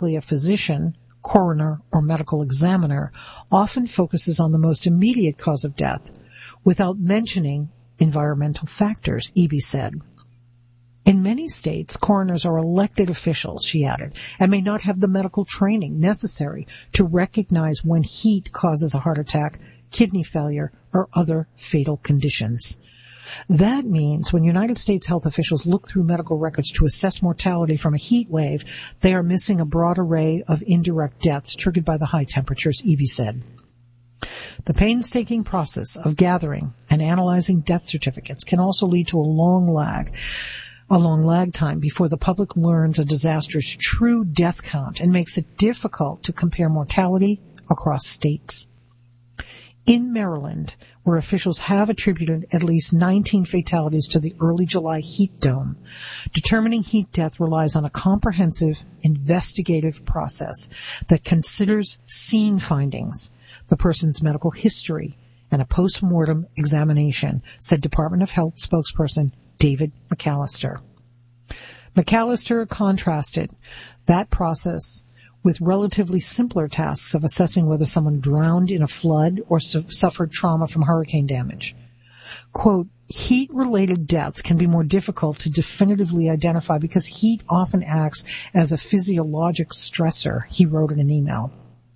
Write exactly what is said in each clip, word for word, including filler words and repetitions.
Typically, a physician, coroner, or medical examiner often focuses on the most immediate cause of death without mentioning environmental factors, Eby said. In many states, coroners are elected officials, she added, and may not have the medical training necessary to recognize when heat causes a heart attack, kidney failure, or other fatal conditions. That means when United States health officials look through medical records to assess mortality from a heat wave, they are missing a broad array of indirect deaths triggered by the high temperatures, Eby said. The painstaking process of gathering and analyzing death certificates can also lead to a long lag, a long lag time before the public learns a disaster's true death count and makes it difficult to compare mortality across states. In Maryland, where officials have attributed at least nineteen fatalities to the early July heat dome, determining heat death relies on a comprehensive investigative process that considers scene findings, the person's medical history, and a post-mortem examination, said Department of Health spokesperson David McAllister. McAllister contrasted that process with relatively simpler tasks of assessing whether someone drowned in a flood or su- suffered trauma from hurricane damage. Quote, heat-related deaths can be more difficult to definitively identify because heat often acts as a physiologic stressor, he wrote in an email.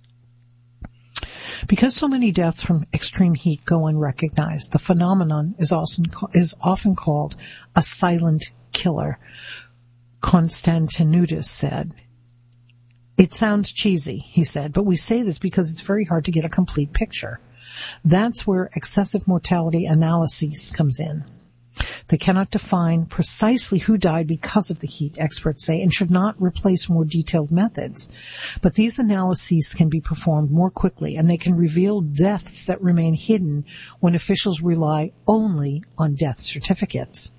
Because so many deaths from extreme heat go unrecognized, the phenomenon is often, is often called a silent killer, Konstantinidis said. It sounds cheesy, he said, but we say this because it's very hard to get a complete picture. That's where excessive mortality analysis comes in. They cannot define precisely who died because of the heat, experts say, and should not replace more detailed methods. But these analyses can be performed more quickly, and they can reveal deaths that remain hidden when officials rely only on death certificates.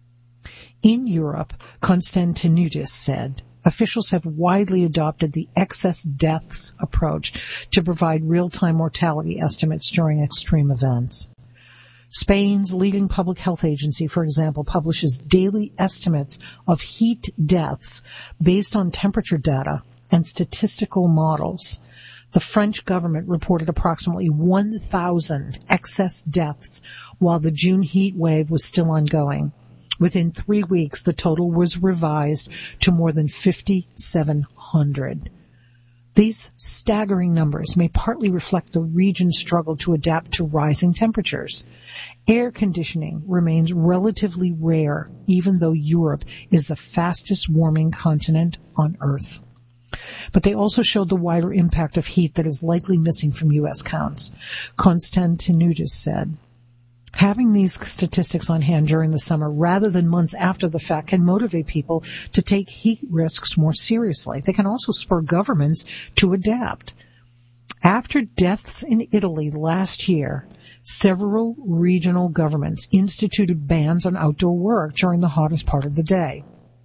In Europe, Konstantinidis said, officials have widely adopted the excess deaths approach to provide real-time mortality estimates during extreme events. Spain's leading public health agency, for example, publishes daily estimates of heat deaths based on temperature data and statistical models. The French government reported approximately one thousand excess deaths while the June heat wave was still ongoing. Within three weeks, the total was revised to more than fifty-seven hundred. These staggering numbers may partly reflect the region's struggle to adapt to rising temperatures. Air conditioning remains relatively rare, even though Europe is the fastest warming continent on Earth. But they also showed the wider impact of heat that is likely missing from U S counts. Konstantinidis said, having these statistics on hand during the summer rather than months after the fact can motivate people to take heat risks more seriously. They can also spur governments to adapt. After deaths in Italy last year, several regional governments instituted bans on outdoor work during the hottest part of the day.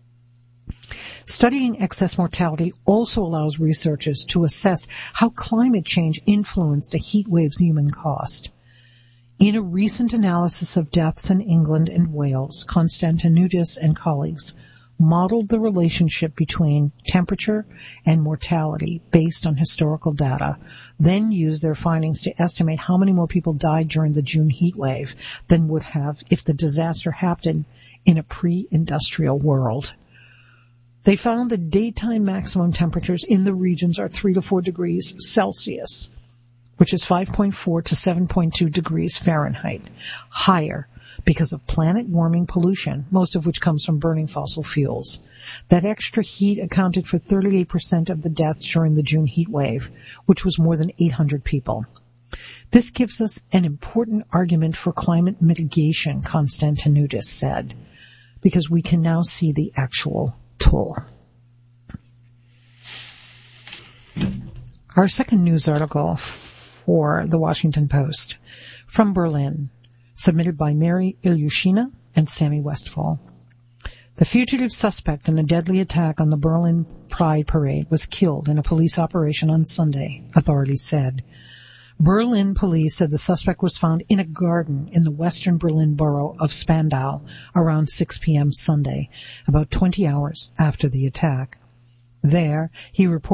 Studying excess mortality also allows researchers to assess how climate change influenced a heat wave's human cost. In a recent analysis of deaths in England and Wales, Konstantinidis and colleagues modeled the relationship between temperature and mortality based on historical data, then used their findings to estimate how many more people died during the June heat wave than would have if the disaster happened in a pre-industrial world. They found the daytime maximum temperatures in the regions are three to four degrees Celsius, which is five point four to seven point two degrees Fahrenheit, higher because of planet warming pollution, most of which comes from burning fossil fuels. That extra heat accounted for thirty-eight percent of the deaths during the June heat wave, which was more than eight hundred people. This gives us an important argument for climate mitigation, Konstantinidis said, because we can now see the actual toll. Our second news article for the Washington Post, from Berlin, submitted by Mary Ilyushina and Sammy Westfall. The fugitive suspect in a deadly attack on the Berlin Pride Parade was killed in a police operation on Sunday, authorities said. Berlin police said the suspect was found in a garden in the western Berlin borough of Spandau around six p.m. Sunday, about twenty hours after the attack. There, he reported